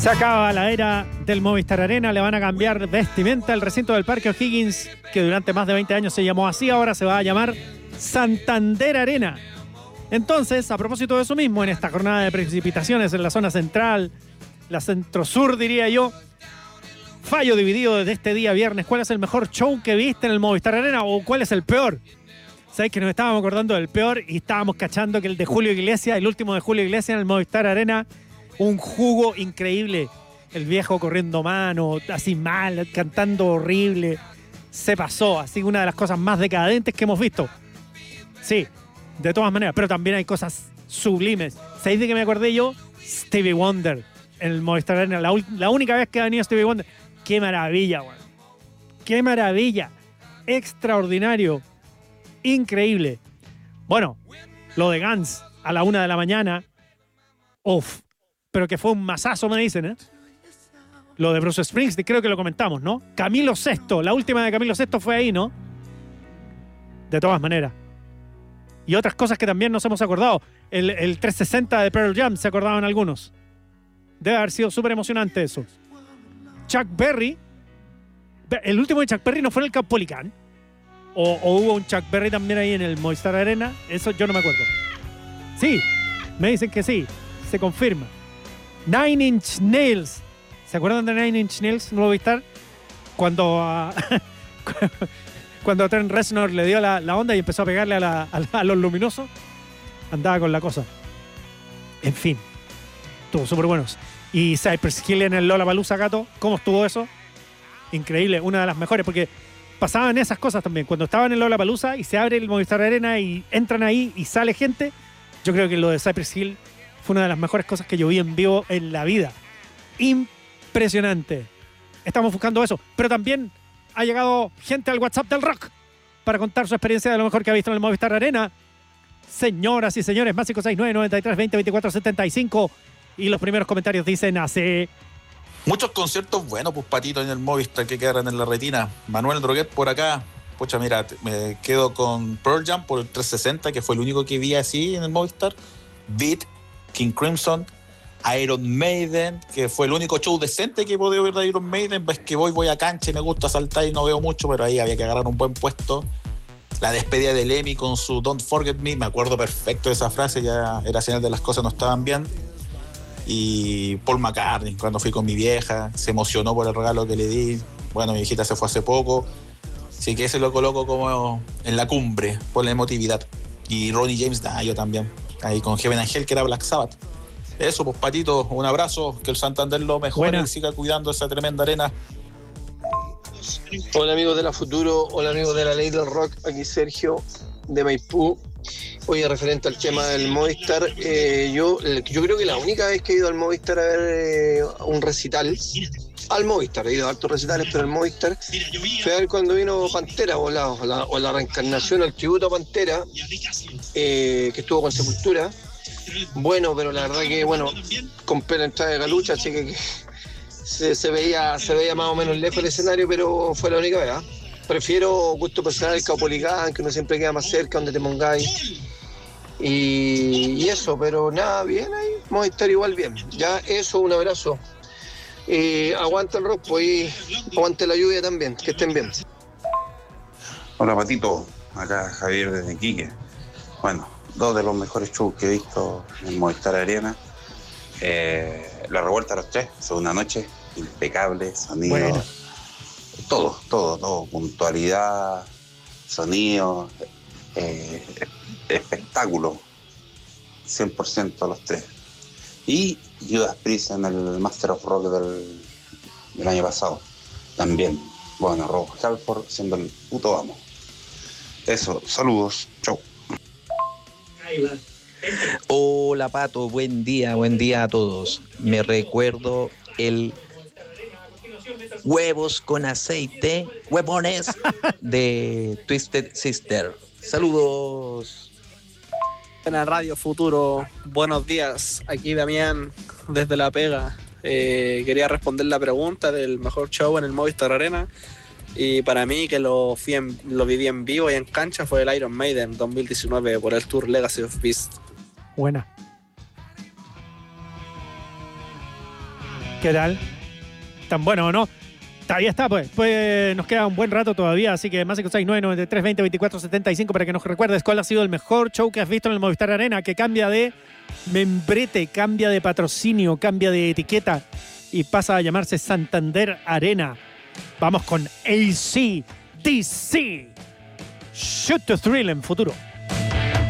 Se acaba la era del Movistar Arena, le van a cambiar vestimenta al recinto del Parque O'Higgins, que durante más de 20 años se llamó así, ahora se va a llamar Santander Arena. Entonces, a propósito de eso mismo, en esta jornada de precipitaciones en la zona central, la centro-sur diría yo, fallo dividido desde este día viernes. ¿Cuál es el mejor show que viste en el Movistar Arena o cuál es el peor? Sabéis que nos estábamos acordando del peor y estábamos cachando que el de Julio Iglesias, el último de Julio Iglesias en el Movistar Arena, un jugo increíble. El viejo corriendo mano, así mal, cantando horrible. Se pasó, así una de las cosas más decadentes que hemos visto. Sí, de todas maneras, pero también hay cosas sublimes. ¿Sabéis de qué me acordé yo? Stevie Wonder en el Movistar Arena. La única vez que ha venido Stevie Wonder. ¡Qué maravilla, güey! ¡Qué maravilla! Extraordinario. Increíble. Bueno, lo de Guns a la 1 de la mañana. Uf. Pero que fue un masazo, me dicen, ¿eh? Lo de Bruce Springsteen, creo que lo comentamos, ¿no? Camilo VI, la última de Camilo VI fue ahí, ¿no? De todas maneras. Y otras cosas que también nos hemos acordado. El 360 de Pearl Jam, se acordaban algunos. Debe haber sido súper emocionante eso. Chuck Berry. El último de Chuck Berry no fue en el Caupolicán. O hubo un Chuck Berry también ahí en el Movistar Arena. Eso yo no me acuerdo. Sí, me dicen que sí. Se confirma. Nine Inch Nails. ¿Se acuerdan de Nine Inch Nails en Movistar? Cuando cuando Trent Reznor le dio la onda y empezó a pegarle a los luminosos, andaba con la cosa. En fin, estuvo súper buenos. Y Cypress Hill en el Lollapalooza, Gato, ¿cómo estuvo eso? Increíble, una de las mejores, porque pasaban esas cosas también. Cuando estaban en Lollapalooza y se abre el Movistar Arena y entran ahí y sale gente, yo creo que lo de Cypress Hill fue una de las mejores cosas que yo vi en vivo en la vida. Impresionante. Estamos buscando eso. Pero también ha llegado gente al WhatsApp del rock para contar su experiencia de lo mejor que ha visto en el Movistar Arena. Señoras y señores, más 569-93-20-24-75. Y los primeros comentarios dicen así. Muchos conciertos buenos, pues, Patito, en el Movistar que quedaron en la retina. Manuel Droguet por acá. Pucha, mira, me quedo con Pearl Jam por el 360, que fue el único que vi así en el Movistar. Beat, King Crimson, Iron Maiden, que fue el único show decente que he podido ver de Iron Maiden. Ves que voy a cancha y me gusta saltar y no veo mucho, pero ahí había que agarrar un buen puesto. La despedida de Lemmy con su Don't Forget Me, me acuerdo perfecto de esa frase, ya era señal de las cosas no estaban bien. Y Paul McCartney, cuando fui con mi vieja, se emocionó por el regalo que le di. Bueno, mi viejita se fue hace poco, así que ese lo coloco como en la cumbre por la emotividad. Y Ronnie James Dio también, ahí con Heaven and Hell, que era Black Sabbath. Eso, pues, Patito, un abrazo, que el Santander lo mejore y siga cuidando esa tremenda arena. Hola amigos de la Futuro, hola amigos de la Ley del Rock, aquí Sergio de Maipú. Oye, referente al tema del Movistar, yo creo que la única vez que he ido al Movistar a ver un recital, al Movistar, he ido a hartos recitales, pero al Movistar, fue a ver cuando vino Pantera o la reencarnación, el tributo a Pantera, que estuvo con Sepultura. Bueno, pero la verdad que, bueno, compré la entrada de Galucha, así que se veía más o menos lejos el escenario, pero fue la única vez, ¿eh? Prefiero gusto personal el Caupolicán, que uno siempre queda más cerca, donde te pongáis. Y eso, pero nada, bien ahí, vamos a estar igual bien. Ya eso, un abrazo. Aguanta el rock, pues, y aguante la lluvia también, que estén bien. Hola Patito, acá Javier desde Iquique. Bueno, dos de los mejores shows que he visto en Movistar Arena. La Revuelta a los Tres, fue una noche impecable, sonido, bueno. Todo, puntualidad, sonido, espectáculo, 100% los tres. Y Judas Priest en el Master of Rock del año pasado, también. Bueno, Rob Halford siendo el puto amo. Eso, saludos, chau. Hola Pato, buen día a todos. Me recuerdo el huevos con aceite, huevones de Twisted Sister. Saludos. En Radio Futuro, buenos días. Aquí Damián desde La Pega. Quería responder la pregunta del mejor show en el Movistar Arena. Y para mí, que lo viví en vivo y en cancha, fue el Iron Maiden 2019 por el Tour Legacy of Beast. Buena. ¿Qué tal? ¿Tan bueno o no? Ahí está, pues. Nos queda un buen rato todavía, así que más 569 93 20 24 75 para que nos recuerdes cuál ha sido el mejor show que has visto en el Movistar Arena, que cambia de membrete, cambia de patrocinio, cambia de etiqueta y pasa a llamarse Santander Arena. Vamos con AC/DC. Shoot to Thrill en Futuro.